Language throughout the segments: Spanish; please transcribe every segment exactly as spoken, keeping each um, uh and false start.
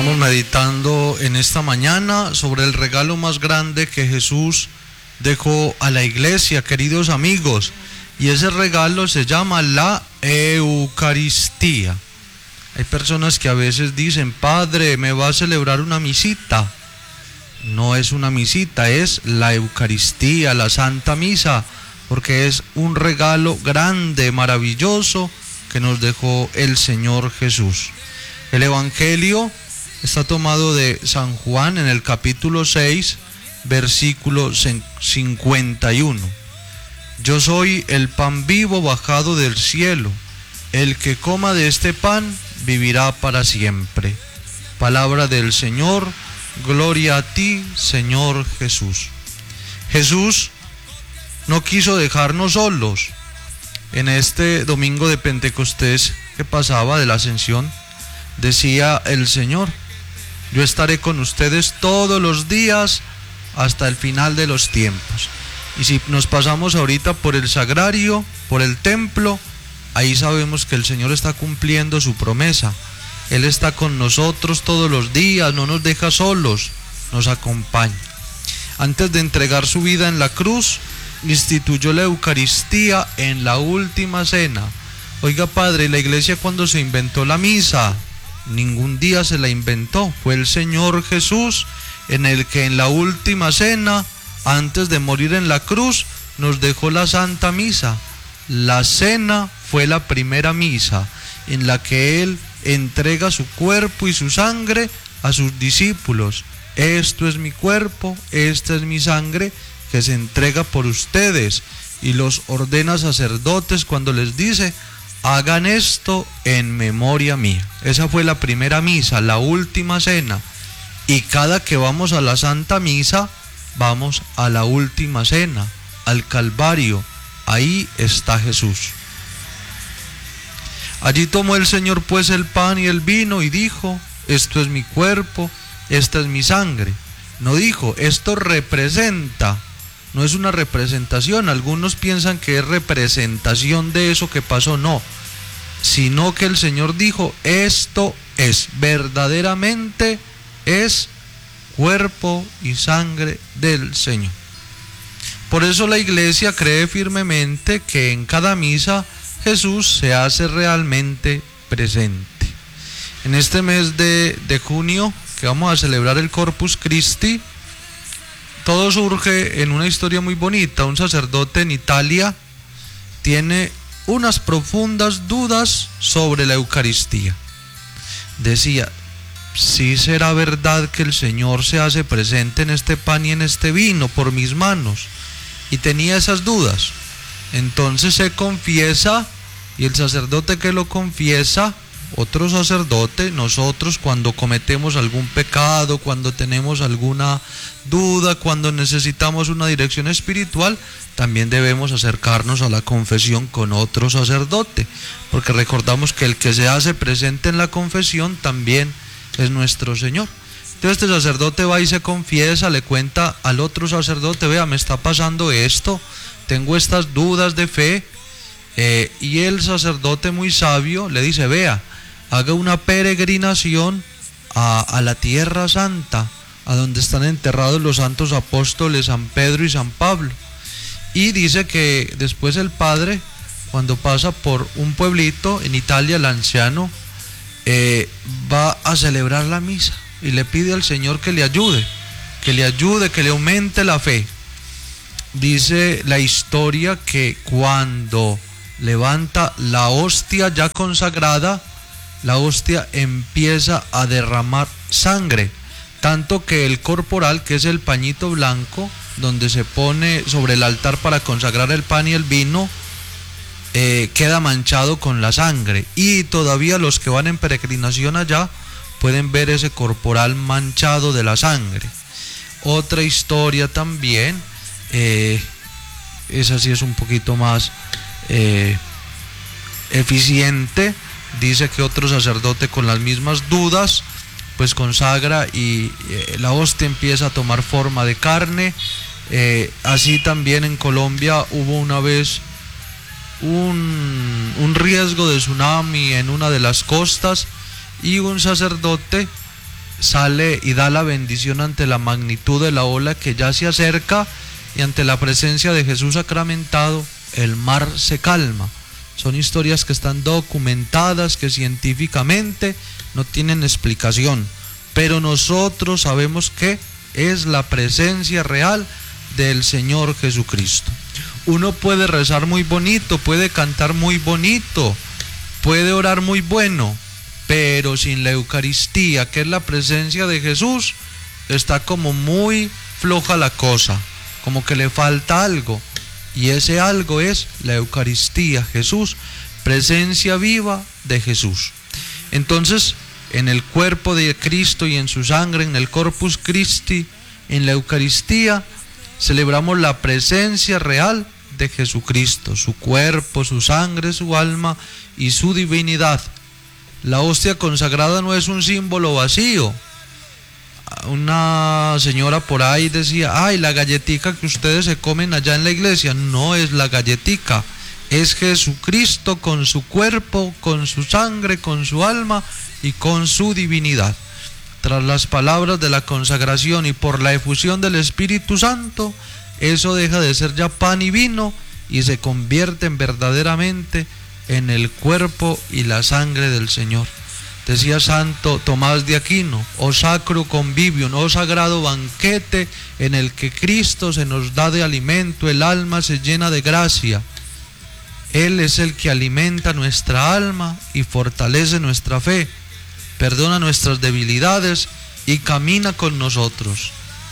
Estamos meditando en esta mañana sobre el regalo más grande que Jesús dejó a la iglesia, queridos amigos, y ese regalo se llama la Eucaristía. Hay personas que a veces dicen: Padre, ¿me va a celebrar una misita? No es una misita, es la Eucaristía, la Santa Misa, porque es un regalo grande, maravilloso, que nos dejó el Señor Jesús. El Evangelio está tomado de San Juan en el capítulo seis, versículo cincuenta y uno. Yo soy el pan vivo bajado del cielo. El que coma de este pan vivirá para siempre. Palabra del Señor. Gloria a ti, Señor Jesús. Jesús no quiso dejarnos solos. En este domingo de Pentecostés que pasaba de la Ascensión, decía el Señor: yo estaré con ustedes todos los días hasta el final de los tiempos. Y si nos pasamos ahorita por el sagrario, por el templo, ahí sabemos que el Señor está cumpliendo su promesa. Él está con nosotros todos los días, no nos deja solos, nos acompaña. Antes de entregar su vida en la cruz, instituyó la Eucaristía en la última cena. Oiga, Padre, la iglesia cuando se inventó la misa, ningún día se la inventó, fue el Señor Jesús en el que en la última cena, antes de morir en la cruz, nos dejó la Santa Misa. La cena fue la primera misa en la que Él entrega su cuerpo y su sangre a sus discípulos. Esto es mi cuerpo, esta es mi sangre, que se entrega por ustedes, y los ordena sacerdotes cuando les dice: hagan esto en memoria mía. Esa fue la primera misa, la última cena. Y cada que vamos a la Santa Misa, vamos a la última cena, al Calvario. Ahí está Jesús. Allí tomó el Señor pues el pan y el vino y dijo: esto es mi cuerpo, esta es mi sangre. No dijo: esto representa. No es una representación. Algunos piensan que es representación de eso que pasó. No, sino que el Señor dijo: esto es, verdaderamente es cuerpo y sangre del Señor. Por eso la iglesia cree firmemente que en cada misa Jesús se hace realmente presente. En este mes de, de junio, que vamos a celebrar el Corpus Christi, todo surge en una historia muy bonita. Un sacerdote en Italia tiene unas profundas dudas sobre la Eucaristía. Decía: ¿sí será verdad que el Señor se hace presente en este pan y en este vino por mis manos? Y tenía esas dudas. Entonces se confiesa, y el sacerdote que lo confiesa, otro sacerdote, nosotros cuando cometemos algún pecado, cuando tenemos alguna duda, cuando necesitamos una dirección espiritual, también debemos acercarnos a la confesión con otro sacerdote, porque recordamos que el que se hace presente en la confesión también es nuestro Señor. Entonces este sacerdote va y se confiesa, le cuenta al otro sacerdote: vea, me está pasando esto, tengo estas dudas de fe, eh, y el sacerdote muy sabio le dice: vea, haga una peregrinación a, a la Tierra Santa, a donde están enterrados los santos apóstoles San Pedro y San Pablo. Y dice que después el padre, cuando pasa por un pueblito en Italia, el anciano eh, va a celebrar la misa y le pide al Señor que le ayude, que le ayude, que le aumente la fe. Dice la historia que cuando levanta la hostia ya consagrada, la hostia empieza a derramar sangre, tanto que el corporal, que es el pañito blanco donde se pone sobre el altar para consagrar el pan y el vino, eh, queda manchado con la sangre, y todavía los que van en peregrinación allá pueden ver ese corporal manchado de la sangre. Otra historia también, eh, esa sí es un poquito más eh, eficiente. Dice que otro sacerdote con las mismas dudas pues consagra y eh, la hostia empieza a tomar forma de carne. Eh, así también en Colombia hubo una vez un, un riesgo de tsunami en una de las costas, y un sacerdote sale y da la bendición ante la magnitud de la ola que ya se acerca, y ante la presencia de Jesús sacramentado, el mar se calma. Son historias que están documentadas, que científicamente no tienen explicación, pero nosotros sabemos que es la presencia real del Señor Jesucristo. Uno puede rezar muy bonito, puede cantar muy bonito, puede orar muy bueno, pero sin la Eucaristía, que es la presencia de Jesús, está como muy floja la cosa, como que le falta algo, y ese algo es la Eucaristía, Jesús, presencia viva de Jesús. Entonces, en el cuerpo de Cristo y en su sangre, en el Corpus Christi, en la Eucaristía, celebramos la presencia real de Jesucristo, su cuerpo, su sangre, su alma y su divinidad. La hostia consagrada no es un símbolo vacío. Una señora por ahí decía, ay, la galletica que ustedes se comen allá en la iglesia. No es la galletica, es Jesucristo con su cuerpo, con su sangre, con su alma y con su divinidad. Tras las palabras de la consagración y por la efusión del Espíritu Santo, eso deja de ser ya pan y vino y se convierte en verdaderamente en el cuerpo y la sangre del Señor. Decía Santo Tomás de Aquino, o sacro convivium, o sagrado banquete en el que Cristo se nos da de alimento, el alma se llena de gracia. Él es el que alimenta nuestra alma y fortalece nuestra fe, perdona nuestras debilidades y camina con nosotros.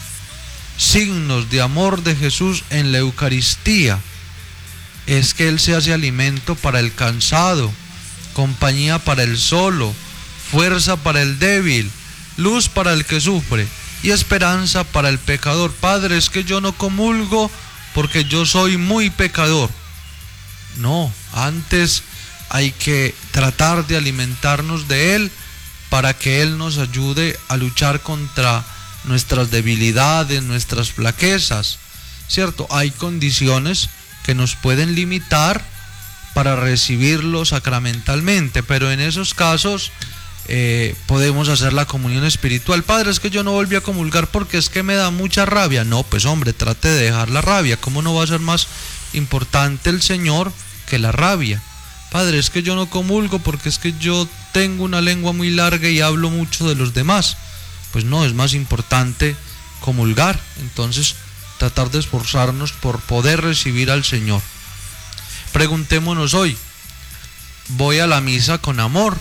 Signos de amor de Jesús en la Eucaristía es que Él se hace alimento para el cansado, compañía para el solo, fuerza para el débil, luz para el que sufre y esperanza para el pecador. Padre, es que yo no comulgo porque yo soy muy pecador. No, antes hay que tratar de alimentarnos de Él para que Él nos ayude a luchar contra nuestras debilidades, nuestras flaquezas, ¿cierto? Hay condiciones que nos pueden limitar para recibirlo sacramentalmente, pero en esos casos eh, podemos hacer la comunión espiritual. Padre, es que yo no volví a comulgar porque es que me da mucha rabia. No, pues hombre, trate de dejar la rabia. ¿Cómo no va a ser más importante el Señor que la rabia? Padre, es que yo no comulgo porque es que yo tengo una lengua muy larga y hablo mucho de los demás. Pues no, es más importante comulgar. Entonces, tratar de esforzarnos por poder recibir al Señor. Preguntémonos hoy, ¿voy a la misa con amor?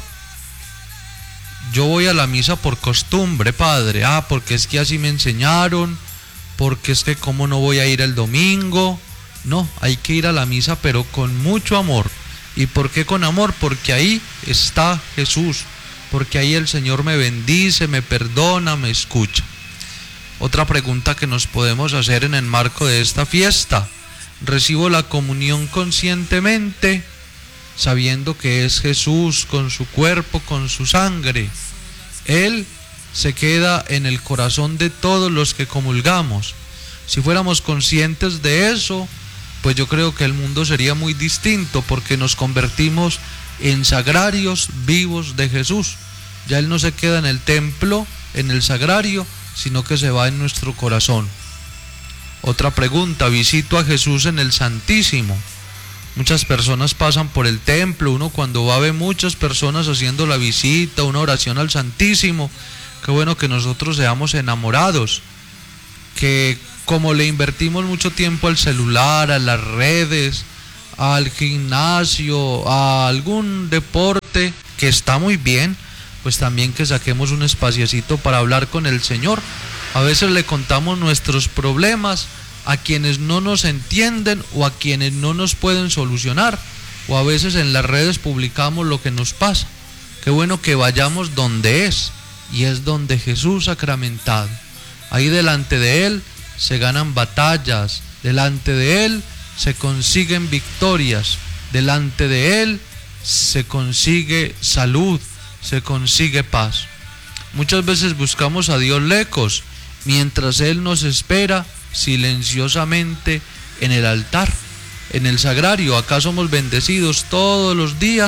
Yo voy a la misa por costumbre, Padre. Ah, porque es que así me enseñaron, porque es que cómo no voy a ir el domingo. No, hay que ir a la misa pero con mucho amor. ¿Y por qué con amor? Porque ahí está Jesús, porque ahí el Señor me bendice, me perdona, me escucha. Otra pregunta que nos podemos hacer en el marco de esta fiesta: ¿recibo la comunión conscientemente, sabiendo que es Jesús con su cuerpo, con su sangre? Él se queda en el corazón de todos los que comulgamos. Si fuéramos conscientes de eso, pues yo creo que el mundo sería muy distinto, porque nos convertimos en sagrarios vivos de Jesús. Ya Él no se queda en el templo, en el sagrario, sino que se va en nuestro corazón. Otra pregunta: ¿visito a Jesús en el Santísimo? Muchas personas pasan por el templo, uno cuando va ve muchas personas haciendo la visita, una oración al Santísimo. Qué bueno que nosotros seamos enamorados, que como le invertimos mucho tiempo al celular, a las redes, al gimnasio, a algún deporte que está muy bien, pues también que saquemos un espaciecito para hablar con el Señor. A veces le contamos nuestros problemas a quienes no nos entienden o a quienes no nos pueden solucionar, o a veces en las redes publicamos lo que nos pasa. Qué bueno que vayamos donde es, y es donde Jesús sacramentado. Ahí delante de Él se ganan batallas, delante de Él se consiguen victorias, delante de Él se consigue salud, se consigue paz. Muchas veces buscamos a Dios lejos, mientras Él nos espera silenciosamente en el altar, en el sagrario. Acá somos bendecidos todos los días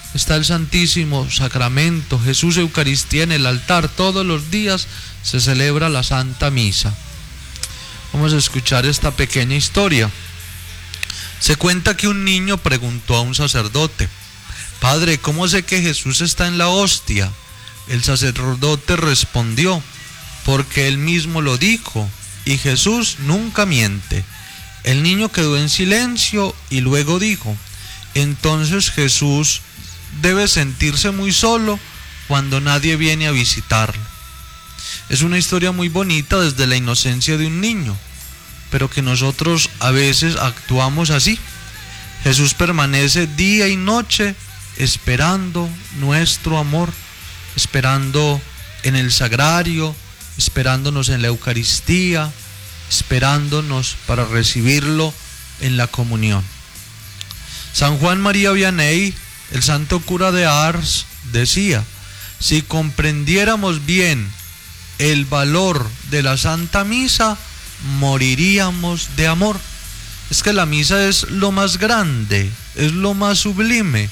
está el Santísimo Sacramento, Jesús Eucaristía en el altar. Todos los días se celebra la Santa Misa. Vamos a escuchar esta pequeña historia. Se cuenta que un niño preguntó a un sacerdote: Padre, ¿cómo sé que Jesús está en la hostia? El sacerdote respondió: porque él mismo lo dijo, y Jesús nunca miente. El niño quedó en silencio y luego dijo: entonces Jesús debe sentirse muy solo cuando nadie viene a visitarlo. Es una historia muy bonita desde la inocencia de un niño, pero que nosotros a veces actuamos así. Jesús permanece día y noche esperando nuestro amor, esperando en el sagrario, esperándonos en la Eucaristía, esperándonos para recibirlo en la comunión. San Juan María Vianney, el santo cura de Ars, decía: si comprendiéramos bien el valor de la Santa Misa, moriríamos de amor. Es que la misa es lo más grande, es lo más sublime.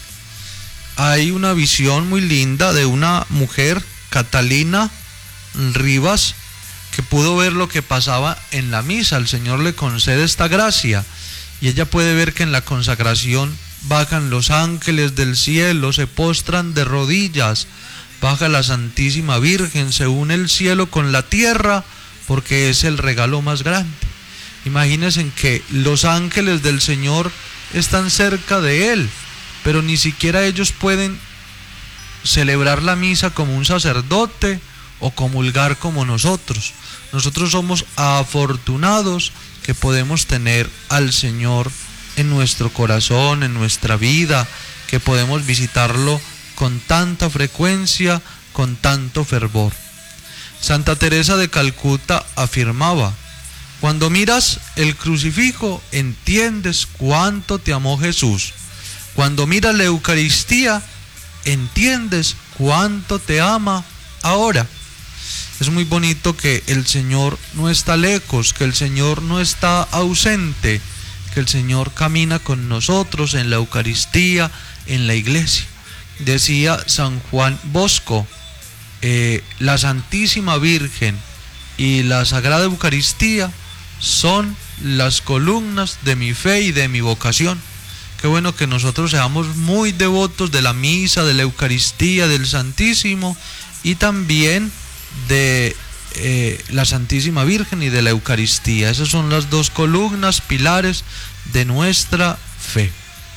Hay una visión muy linda de una mujer, Catalina Rivas, que pudo ver lo que pasaba en la misa. El Señor le concede esta gracia y ella puede ver que en la consagración bajan los ángeles del cielo, se postran de rodillas, baja la Santísima Virgen, se une el cielo con la tierra porque es el regalo más grande. Imagínense que los ángeles del Señor están cerca de Él, pero ni siquiera ellos pueden celebrar la misa como un sacerdote o comulgar como nosotros. Nosotros somos afortunados que podemos tener al Señor en nuestro corazón, en nuestra vida, que podemos visitarlo con tanta frecuencia, con tanto fervor. Santa Teresa de Calcuta afirmaba: cuando miras el crucifijo, entiendes cuánto te amó Jesús. Cuando miras la Eucaristía, entiendes cuánto te ama ahora. Es muy bonito que el Señor no está lejos, que el Señor no está ausente, que el Señor camina con nosotros en la Eucaristía, en la iglesia. Decía San Juan Bosco: eh, la Santísima Virgen y la Sagrada Eucaristía son las columnas de mi fe y de mi vocación. Qué bueno que nosotros seamos muy devotos de la misa, de la Eucaristía, del Santísimo, y también de eh, la Santísima Virgen y de la Eucaristía. Esas son las dos columnas, pilares de nuestra fe.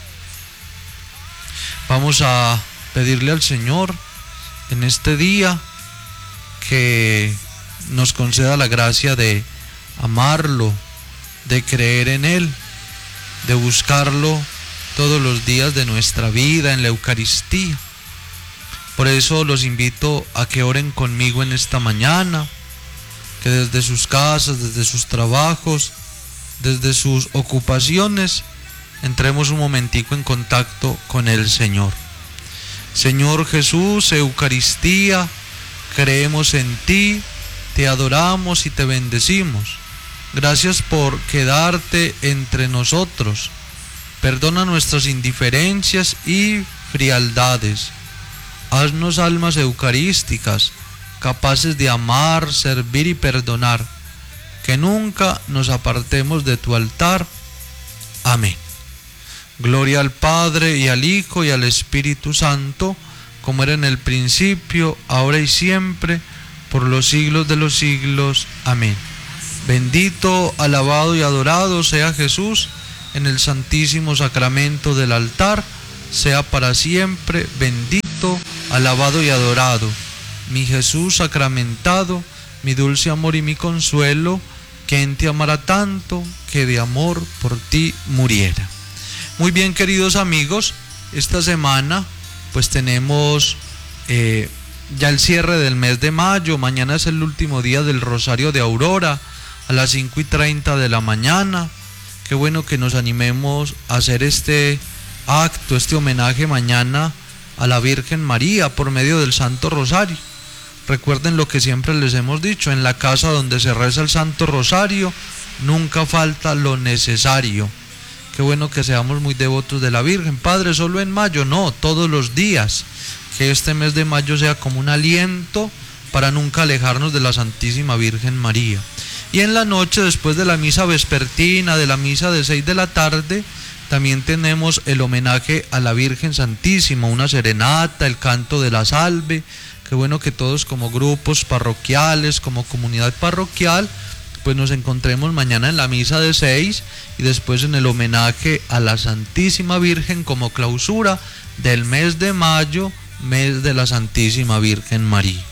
Vamos a pedirle al Señor en este día que nos conceda la gracia de amarlo, de creer en Él, de buscarlo todos los días de nuestra vida en la Eucaristía. Por eso los invito a que oren conmigo en esta mañana, que desde sus casas, desde sus trabajos, desde sus ocupaciones, entremos un momentico en contacto con el Señor. Señor Jesús, Eucaristía, creemos en ti, te adoramos y te bendecimos. Gracias por quedarte entre nosotros. Perdona nuestras indiferencias y frialdades. Haznos almas eucarísticas, capaces de amar, servir y perdonar. Que nunca nos apartemos de tu altar. Amén. Gloria al Padre, y al Hijo, y al Espíritu Santo, como era en el principio, ahora y siempre, por los siglos de los siglos. Amén. Bendito, alabado y adorado sea Jesús en el Santísimo Sacramento del altar, sea para siempre bendito, alabado y adorado. Mi Jesús sacramentado, mi dulce amor y mi consuelo, quien te amara tanto, que de amor por ti muriera. Muy bien, queridos amigos, esta semana pues tenemos eh, ya el cierre del mes de mayo. Mañana es el último día del Rosario de Aurora a las cinco y treinta de la mañana. Qué bueno que nos animemos a hacer este acto, este homenaje mañana a la Virgen María por medio del Santo Rosario. Recuerden lo que siempre les hemos dicho: en la casa donde se reza el Santo Rosario nunca falta lo necesario. Qué qué bueno que seamos muy devotos de la Virgen. Padre, solo en mayo, no, todos los días. Que este mes de mayo sea como un aliento para nunca alejarnos de la Santísima Virgen María. Y en la noche, después de la misa vespertina, de la misa de seis de la tarde, también tenemos el homenaje a la Virgen Santísima, una serenata, el canto de la salve. Qué bueno que todos como grupos parroquiales, como comunidad parroquial, pues nos encontremos mañana en la misa de seis y después en el homenaje a la Santísima Virgen como clausura del mes de mayo, mes de la Santísima Virgen María.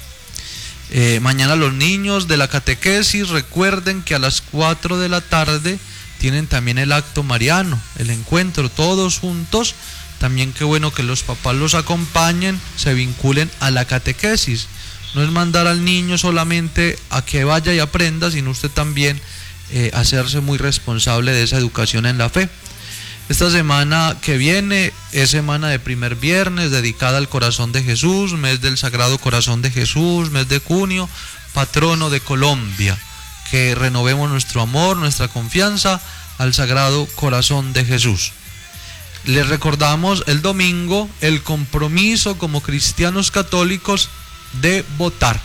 Eh, mañana los niños de la catequesis, recuerden que a las cuatro de la tarde tienen también el acto mariano, el encuentro, todos juntos. También qué bueno que los papás los acompañen, se vinculen a la catequesis. No es mandar al niño solamente a que vaya y aprenda, sino usted también eh, hacerse muy responsable de esa educación en la fe. Esta semana que viene es semana de primer viernes, dedicada al corazón de Jesús, mes del Sagrado Corazón de Jesús, mes de junio, patrono de Colombia. Que renovemos nuestro amor, nuestra confianza al Sagrado Corazón de Jesús. Les recordamos el domingo el compromiso como cristianos católicos de votar,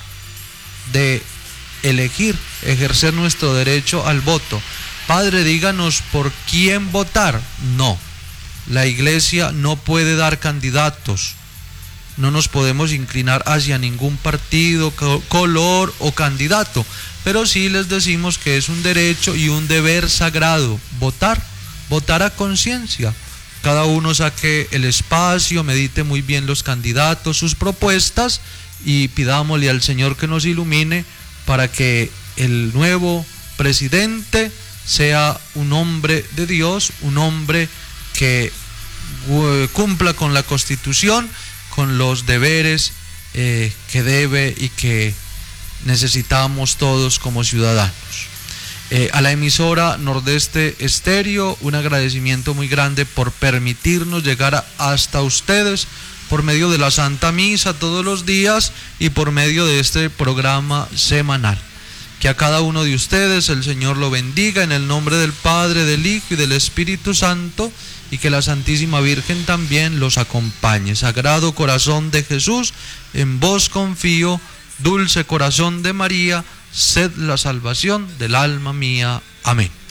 de elegir, ejercer nuestro derecho al voto. Padre, díganos por quién votar. No, la Iglesia no puede dar candidatos. No nos podemos inclinar hacia ningún partido, color o candidato, pero sí les decimos que es un derecho y un deber sagrado votar, votar a conciencia. Cada uno saque el espacio, medite muy bien los candidatos, sus propuestas y pidámosle al Señor que nos ilumine para que el nuevo presidente sea un hombre de Dios, un hombre que cumpla con la Constitución, con los deberes eh, que debe y que necesitamos todos como ciudadanos. Eh, a la emisora Nordeste Estéreo, un agradecimiento muy grande por permitirnos llegar a, hasta ustedes por medio de la Santa Misa todos los días y por medio de este programa semanal. Que a cada uno de ustedes el Señor lo bendiga en el nombre del Padre, del Hijo y del Espíritu Santo, y que la Santísima Virgen también los acompañe. Sagrado Corazón de Jesús, en vos confío, dulce corazón de María, sed la salvación del alma mía. Amén.